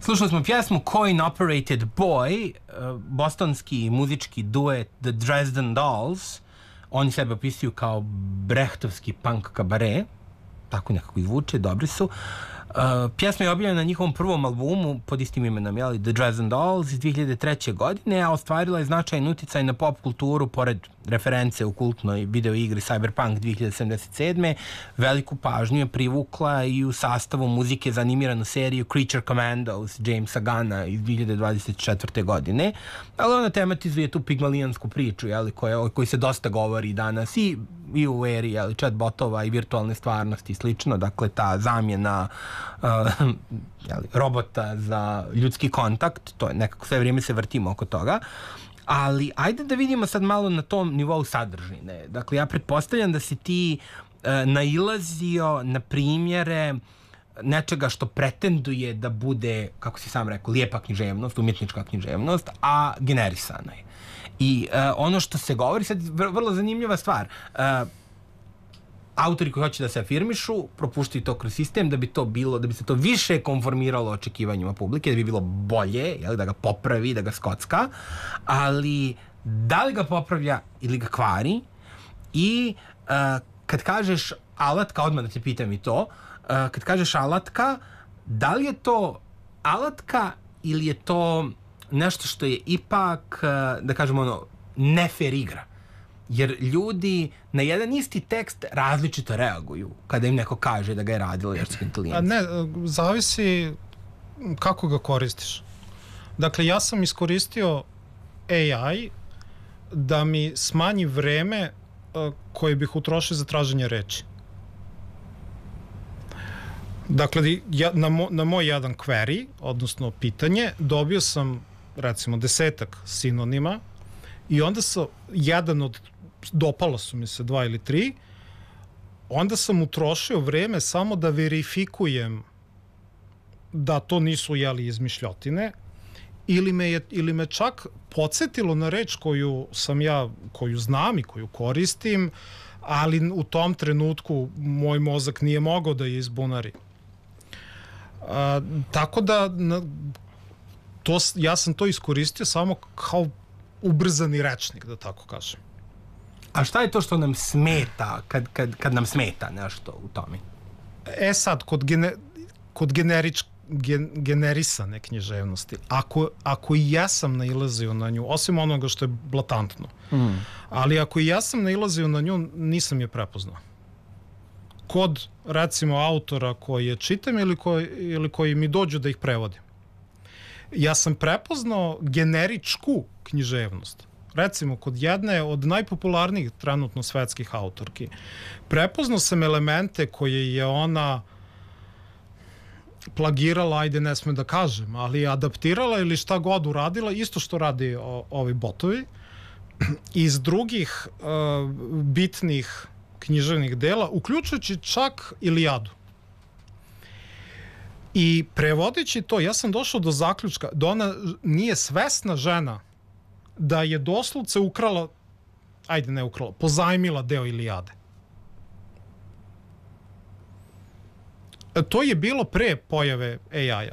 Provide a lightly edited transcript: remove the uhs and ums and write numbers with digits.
Slušali smo pjesmu Coin Operated Boy, bostonski muzički duet The Dresden Dolls. Oni sebe opisuju kao brehtovski punk kabare, tako nekako izvuče, dobri su. Pjesma je objavljena na njihovom prvom albumu pod istim imenom, jeli, The Dresden Dolls iz 2003. godine, a ostvarila je značajan uticaj na pop kulturu, pored reference u kultnoj video igri Cyberpunk 2077. Veliku pažnju je privukla i u sastavu muzike za animiranu seriju Creature Commandos Jamesa Gunna iz 2024. godine, ali ona tematizuje tu pigmalijansku priču, jeli, koji se dosta govori danas i u eri, jeli, chatbotova i virtualne stvarnosti i slično, dakle ta zamjena jeli, robota za ljudski kontakt, to je nekako sve vrijeme se vrtimo oko toga. Ali ajde da vidimo sad malo na tom nivou sadržine. Dakle, ja pretpostavljam da si ti nailazio na primjere nečega što pretenduje da bude, kako si sam rekao, lijepa književnost, umjetnička književnost, a generisana je. I ono što se govori, sad vrlo zanimljiva stvar, autori koji hoće da se afirmišu propuštaju to kroz sistem da bi to bilo, da bi se to više konformiralo očekivanjima publike, da bi bilo bolje, jel, da ga popravi, da ga skocka, ali da li ga popravlja ili ga kvari. I kad kažeš alatka, odmah da te pitam i to, kad kažeš alatka, da li je to alatka ili je to nešto što je ipak, da kažemo ono, nefer igra? Jer ljudi na jedan isti tekst različito reaguju kada im neko kaže da ga je radila veštačka inteligencija. Ne, zavisi kako ga koristiš. Dakle, ja sam iskoristio AI da mi smanji vreme koje bih utrošio za traženje reči. Dakle, na moj jedan query, odnosno pitanje, dobio sam recimo 10 sinonima i onda sam dopalo su mi se 2 ili 3, onda sam utrošio vreme samo da verifikujem da to nisu, jeli, izmišljotine, ili me čak podsjetilo na reč koju znam i koju koristim, ali u tom trenutku moj mozak nije mogao da je izbunari. Tako da ja sam to iskoristio samo kao ubrzani rečnik, da tako kažem. A šta je to što nam smeta kad nam smeta nešto u tome? Sad, kod generisane književnosti, ako i ja sam nailazio na nju, osim onoga što je blatantno, ali ako i ja sam nailazio na nju, nisam je prepoznao. Kod, recimo, autora koje čitam ili koji mi dođu da ih prevodim. Ja sam prepoznao generičku književnost. Recimo, kod jedne od najpopularnijih trenutno svetskih autorki, prepoznao sam elemente koje je ona plagirala, ajde ne smem da kažem, ali adaptirala ili šta god uradila, isto što radi ovi botovi, iz drugih bitnih književnih dela, uključujući čak Ilijadu. I prevodići to, ja sam došao do zaključka da ona nije svesna žena da je doslovce pozajmila deo Ilijade. To je bilo pre pojave AI-a.